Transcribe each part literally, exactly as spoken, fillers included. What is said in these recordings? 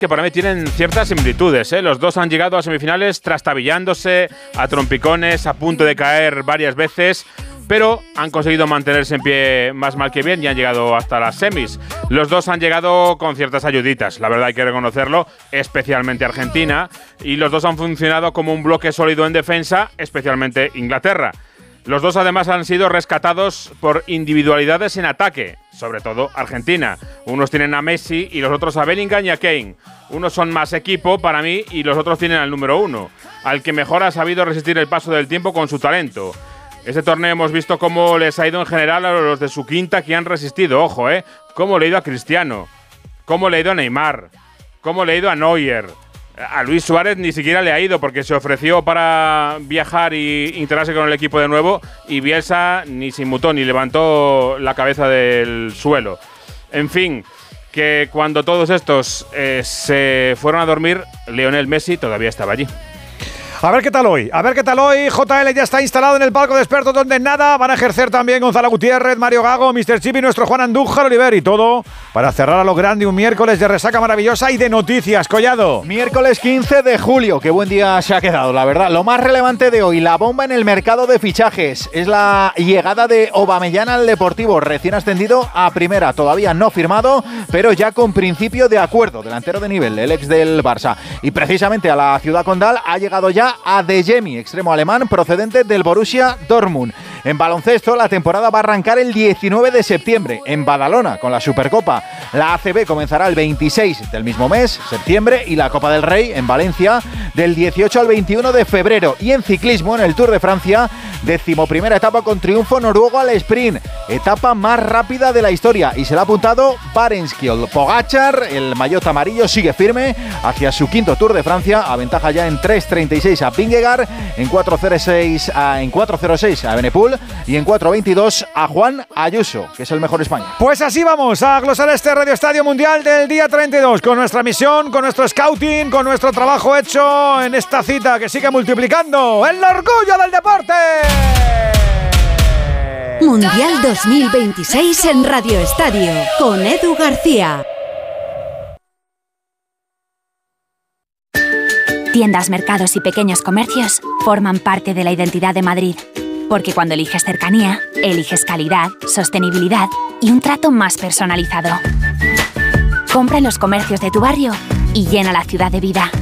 que para mí tienen ciertas similitudes, ¿eh? Los dos han llegado a semifinales trastabillándose, a trompicones, a punto de caer varias veces, pero han conseguido mantenerse en pie más mal que bien y han llegado hasta las semis. Los dos han llegado con ciertas ayuditas, la verdad hay que reconocerlo, especialmente Argentina, y los dos han funcionado como un bloque sólido en defensa, especialmente Inglaterra. Los dos además han sido rescatados por individualidades en ataque, sobre todo Argentina. Unos tienen a Messi y los otros a Bellingham y a Kane. Unos son más equipo para mí y los otros tienen al número uno, al que mejor ha sabido resistir el paso del tiempo con su talento. Este torneo hemos visto cómo les ha ido en general a los de su quinta que han resistido, ojo, eh, cómo le ha ido a Cristiano, cómo le ha ido a Neymar, cómo le ha ido a Neuer. A Luis Suárez ni siquiera le ha ido porque se ofreció para viajar y integrarse con el equipo de nuevo y Bielsa ni se inmutó ni levantó la cabeza del suelo. En fin, que cuando todos estos eh, se fueron a dormir, Lionel Messi todavía estaba allí. A ver qué tal hoy, a ver qué tal hoy. J L ya está instalado en el palco de expertos donde nada van a ejercer también Gonzalo Gutiérrez, Mario Gago, míster Chip y nuestro Juan Andújar Oliver, y todo para cerrar a lo grande un miércoles de resaca maravillosa y de noticias. Collado. Miércoles quince de julio, qué buen día se ha quedado, la verdad. Lo más relevante de hoy, la bomba en el mercado de fichajes, es la llegada de Aubameyang al Deportivo, recién ascendido a primera, todavía no firmado, pero ya con principio de acuerdo, delantero de nivel, el ex del Barça. Y precisamente a la ciudad condal ha llegado ya Adeyemi, extremo alemán procedente del Borussia Dortmund. En baloncesto, la temporada va a arrancar el diecinueve de septiembre en Badalona con la Supercopa. La A C B comenzará el veintiséis del mismo mes, septiembre, y la Copa del Rey en Valencia del dieciocho al veintiuno de febrero. Y en ciclismo, en el Tour de Francia, decimoprimera etapa con triunfo noruego al sprint, etapa más rápida de la historia, y se le ha apuntado Barenskiol. Pogačar, el maillot amarillo, sigue firme hacia su quinto Tour de Francia, aventaja ya en tres treinta y seis a Vingegaard, en cuatro cero seis a, en cuatro cero seis a Benepul y en cuatro veintidós a Juan Ayuso, que es el mejor España. Pues así vamos a glosar este Radio Estadio Mundial del día treinta y dos, con nuestra misión, con nuestro scouting, con nuestro trabajo hecho en esta cita que sigue multiplicando el orgullo del deporte. Mundial dos mil veintiséis en Radio Estadio, con Edu García. Tiendas, mercados y pequeños comercios forman parte de la identidad de Madrid. Porque cuando eliges cercanía, eliges calidad, sostenibilidad y un trato más personalizado. Compra en los comercios de tu barrio y llena la ciudad de vida.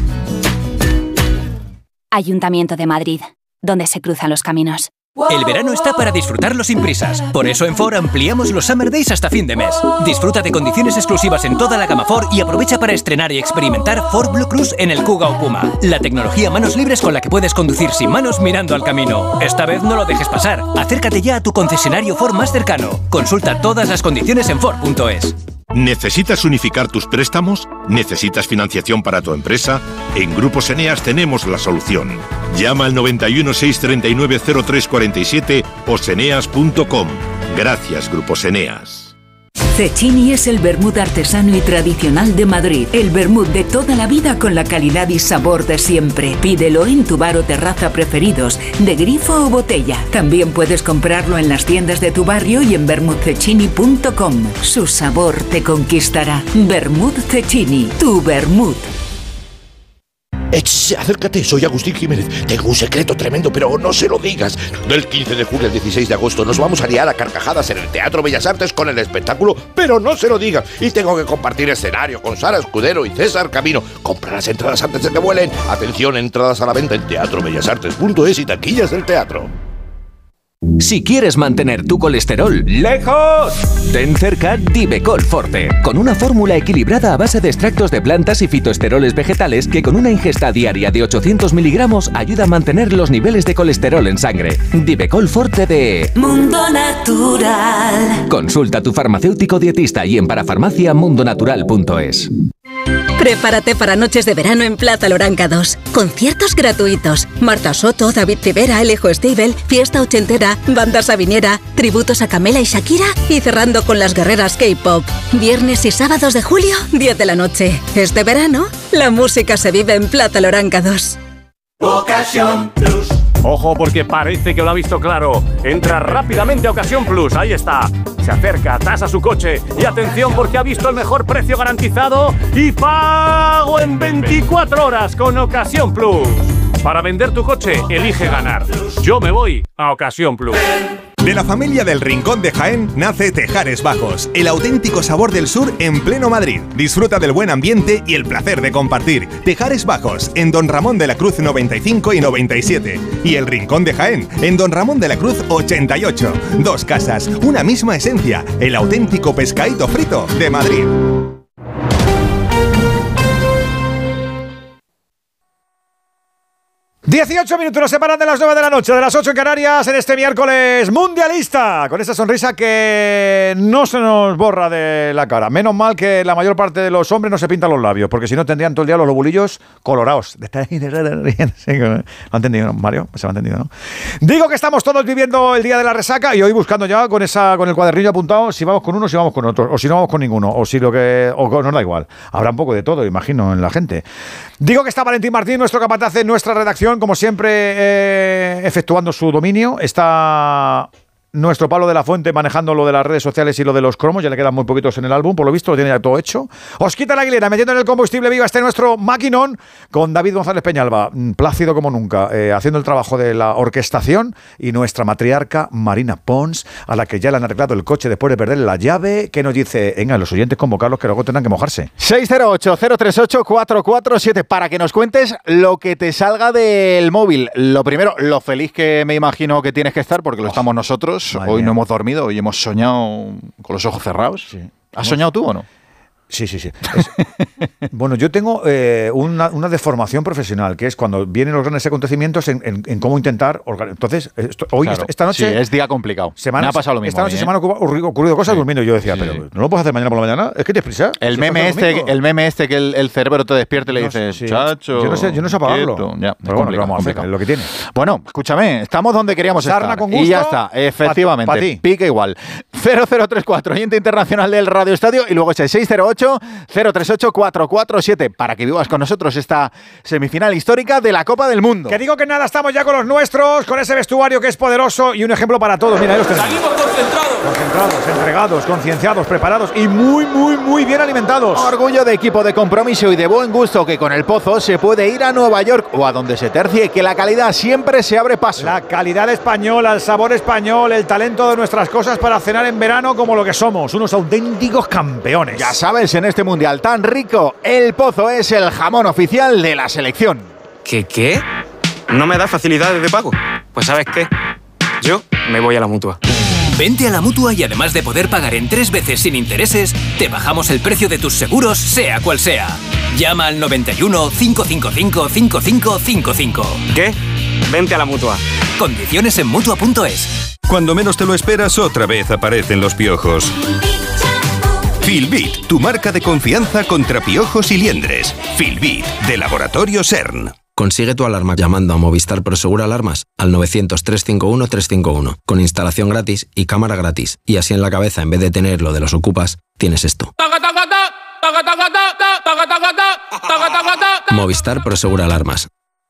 Ayuntamiento de Madrid, donde se cruzan los caminos. El verano está para disfrutarlo sin prisas. Por eso en Ford ampliamos los Summer Days hasta fin de mes. Disfruta de condiciones exclusivas en toda la gama Ford y aprovecha para estrenar y experimentar Ford Blue Cruise en el Kuga o Puma. La tecnología manos libres con la que puedes conducir sin manos mirando al camino. Esta vez no lo dejes pasar. Acércate ya a tu concesionario Ford más cercano. Consulta todas las condiciones en Ford punto es. ¿Necesitas unificar tus préstamos? ¿Necesitas financiación para tu empresa? En Grupos Eneas tenemos la solución. Llama al noventa y uno, seiscientos treinta y nueve, cero tres cuarenta y siete o seneas punto com. Gracias, Grupos Eneas. Cecchini es el vermut artesano y tradicional de Madrid. El vermut de toda la vida con la calidad y sabor de siempre. Pídelo en tu bar o terraza preferidos, de grifo o botella. También puedes comprarlo en las tiendas de tu barrio y en vermut cecchini punto com. Su sabor te conquistará. Vermut Cecchini, tu vermut. Ech, acércate, soy Agustín Jiménez. Tengo un secreto tremendo, pero no se lo digas. Del quince de julio al dieciséis de agosto nos vamos a liar a carcajadas en el Teatro Bellas Artes con el espectáculo, pero no se lo digas. Y tengo que compartir escenario con Sara Escudero y César Camino. Compra las entradas antes de que vuelen. Atención, entradas a la venta en teatro bellas artes punto es y taquillas del teatro. Si quieres mantener tu colesterol lejos, ten cerca Divecol Forte, con una fórmula equilibrada a base de extractos de plantas y fitoesteroles vegetales que con una ingesta diaria de ochocientos miligramos ayuda a mantener los niveles de colesterol en sangre. Divecol Forte de Mundo Natural. Consulta a tu farmacéutico dietista y en parafarmacia mundo natural punto es. Prepárate para noches de verano en Plaza Loranca dos. Conciertos gratuitos. Marta Soto, David Civera, Alejo Stivel, Fiesta Ochentera, Banda Sabinera, tributos a Camela y Shakira y cerrando con las guerreras K-pop. Viernes y sábados de julio, diez de la noche. Este verano, la música se vive en Plaza Loranca dos. Ocasión Plus. Ojo porque parece que lo ha visto claro. Entra rápidamente a Ocasión Plus. Ahí está. Se acerca, tasa su coche. Y atención porque ha visto el mejor precio garantizado y pago en veinticuatro horas con Ocasión Plus. Para vender tu coche, elige ganar. Yo me voy a Ocasión Plus. De la familia del Rincón de Jaén nace Tejares Bajos, el auténtico sabor del sur en pleno Madrid. Disfruta del buen ambiente y el placer de compartir. Tejares Bajos, en Don Ramón de la Cruz noventa y cinco y noventa y siete. Y el Rincón de Jaén, en Don Ramón de la Cruz ochenta y ocho. Dos casas, una misma esencia, el auténtico pescadito frito de Madrid. dieciocho minutos nos separan de las nueve de la noche, de las ocho en Canarias, en este miércoles mundialista, con esa sonrisa que no se nos borra de la cara. Menos mal que la mayor parte de los hombres no se pintan los labios, porque si no tendrían todo el día los lobulillos colorados. ¿Lo ha entendido, ¿no, Mario? Se lo ha entendido, ¿no? Digo que estamos todos viviendo el día de la resaca y hoy buscando ya con esa con el cuadernillo apuntado si vamos con uno, si vamos con otro, o si no vamos con ninguno, o si lo que o nos da igual. Habrá un poco de todo, imagino, en la gente. Digo que está Valentín Martín, nuestro capataz en nuestra redacción, como siempre, eh, efectuando su dominio. Está nuestro Pablo de la Fuente manejando lo de las redes sociales y lo de los cromos. Ya le quedan muy poquitos en el álbum, por lo visto lo tiene ya todo hecho. Osquita la Aguilera metiendo en el combustible vivo este nuestro maquinón con David González Peñalba, plácido como nunca, eh, haciendo el trabajo de la orquestación, y nuestra matriarca Marina Pons, a la que ya le han arreglado el coche después de perder la llave, que nos dice, venga, los oyentes convocarlos que luego tendrán que mojarse. seis cero ocho, cero tres ocho, cuatro cuatro siete para que nos cuentes lo que te salga del móvil. Lo primero, lo feliz que me imagino que tienes que estar, porque lo oh, estamos nosotros. Hoy mía. No hemos dormido, hoy hemos soñado con los ojos cerrados. Sí. ¿Has soñado tú o no? Sí, sí, sí. Es, bueno, yo tengo eh, una, una deformación profesional, que es cuando vienen los grandes acontecimientos en, en, en cómo intentar organizar. Entonces, esto, hoy, claro, esta noche... Sí, es día complicado. Semana, me ha pasado lo mismo. Esta noche ¿eh? se me han ocurrido, ocurrido cosas sí. durmiendo. Yo decía, sí. pero ¿no lo puedes hacer mañana por la mañana? ¿Es que tienes prisa? El meme este, el meme este que el, el cerebro te despierte y le no, dices, sí. chacho... Yo no sé, yo no sé apagarlo. Quieto. Ya, pero bueno, ¿qué vamos a hacer? Es lo que tiene. Bueno, escúchame, estamos donde queríamos Sarna estar. Con gusto, y ya está, efectivamente. Pa, pa ti. Pica igual. cero cero tres cuatro, oyente internacional del Radio Estadio, y luego ese seis cero ocho, cero tres ocho, cuatro cuatro siete para que vivas con nosotros esta semifinal histórica de la Copa del Mundo. Que digo que nada, estamos ya con los nuestros, con ese vestuario que es poderoso y un ejemplo para todos. Mira, ahí los tenemos. Salimos concentrados. Concentrados, entregados, concienciados, preparados y muy, muy, muy bien alimentados. Orgullo de equipo, de compromiso y de buen gusto, que con el Pozo se puede ir a Nueva York o a donde se tercie, que la calidad siempre se abre paso. La calidad española, el sabor español, el talento de nuestras cosas para cenar en verano como lo que somos, unos auténticos campeones. Ya sabes, en este mundial tan rico, el Pozo es el jamón oficial de la selección. ¿Qué qué? ¿No me da facilidades de pago? Pues ¿sabes qué? Yo me voy a la Mutua. Vente a la Mutua y además de poder pagar en tres veces sin intereses, te bajamos el precio de tus seguros, sea cual sea. Llama al noventa y uno, cinco cinco cinco, cinco cinco cinco cinco. ¿Qué? Vente a la Mutua. Condiciones en Mutua punto es. Cuando menos te lo esperas, otra vez aparecen los piojos. Filbit, tu marca de confianza contra piojos y liendres. Filbit, de Laboratorio CERN. Consigue tu alarma llamando a Movistar Prosegur Alarmas al novecientos, trescientos cincuenta y uno, trescientos cincuenta y uno, con instalación gratis y cámara gratis. Y así en la cabeza, en vez de tener lo de los ocupas, tienes esto. Movistar Prosegur Alarmas.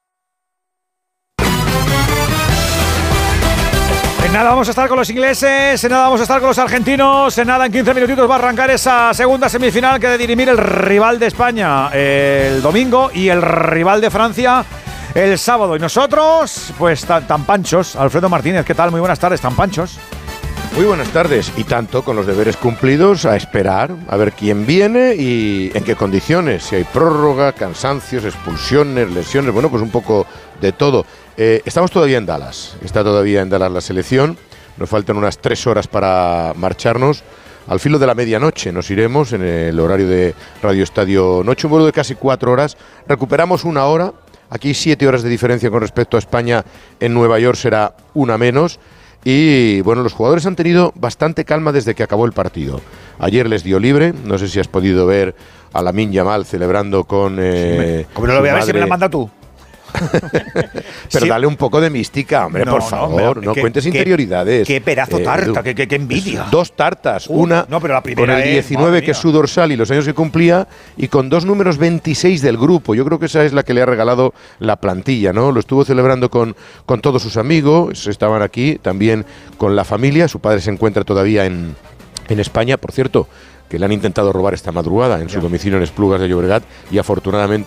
En nada vamos a estar con los ingleses, en nada vamos a estar con los argentinos, en nada en quince minutitos va a arrancar esa segunda semifinal que ha de dirimir el rival de España el domingo y el rival de Francia el sábado. Y nosotros, pues tan, tan panchos. Alfredo Martínez, ¿qué tal? Muy buenas tardes, tan panchos. Muy buenas tardes, y tanto con los deberes cumplidos, a esperar a ver quién viene y en qué condiciones, si hay prórroga, cansancios, expulsiones, lesiones, bueno, pues un poco de todo. Eh, estamos todavía en Dallas, está todavía en Dallas la selección, nos faltan unas tres horas para marcharnos. Al filo de la medianoche nos iremos en el horario de Radio Estadio Noche, un vuelo de casi cuatro horas, recuperamos una hora, aquí siete horas de diferencia con respecto a España, en Nueva York será una menos. Y bueno, los jugadores han tenido bastante calma desde que acabó el partido. Ayer les dio libre, no sé si has podido ver a Lamine Yamal celebrando con... Eh, sí, como no lo voy a ver, si me la manda tú. Pero Sí. dale un poco de mística, hombre, No, por no, favor. hombre, No qué- cuentes qué- interioridades. qué pedazo Eh, tarta, Edu. qué- qué- qué envidia. Dos tartas. Uh, una no, pero la con primera el es, diecinueve, madre que es mía. su dorsal y los años que cumplía, y con dos números veintiséis del grupo. Yo creo que esa es la que le ha regalado la plantilla, ¿no? Lo estuvo celebrando con, con todos sus amigos, estaban aquí, también con la familia. Su padre se encuentra todavía en, en España, por cierto, que le han intentado robar esta madrugada en su domicilio en Esplugas de Llobregat, y afortunadamente